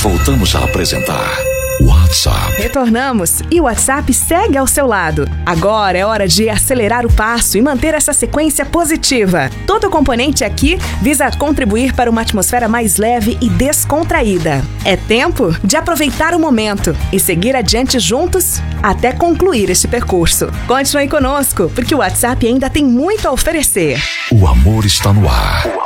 Voltamos a apresentar WhatsApp. Retornamos e o WhatsApp segue ao seu lado. Agora é hora de acelerar o passo e manter essa sequência positiva. Todo componente aqui visa contribuir para uma atmosfera mais leve e descontraída. É tempo de aproveitar o momento e seguir adiante juntos até concluir este percurso. Continue conosco, porque o WhatsApp ainda tem muito a oferecer. O amor está no ar.